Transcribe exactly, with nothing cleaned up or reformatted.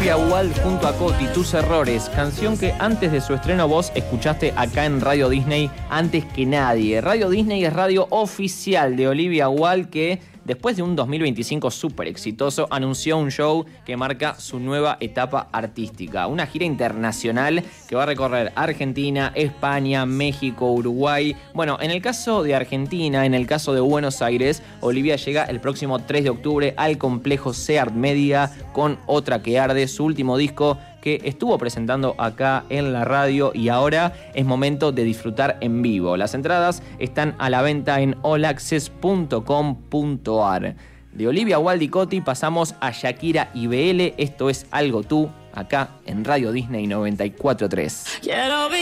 Olivia Wilde junto a Coti, Tus Errores, canción que antes de su estreno vos escuchaste acá en Radio Disney antes que nadie. Radio Disney es radio oficial de Olivia Wilde, que después de un dos mil veinticinco súper exitoso anunció un show que marca su nueva etapa artística. Una gira internacional que va a recorrer Argentina, España, México, Uruguay. Bueno, en el caso de Argentina, en el caso de Buenos Aires, Olivia llega el próximo tres de octubre al complejo Seart Media con Otra que Arde, su último disco que estuvo presentando acá en la radio, y ahora es momento de disfrutar en vivo. Las entradas están a la venta en all access punto com punto a r. De Olivia Wilde y Coti pasamos a Shakira y B L. Esto es Algo Tú, acá en Radio Disney noventa y cuatro punto tres.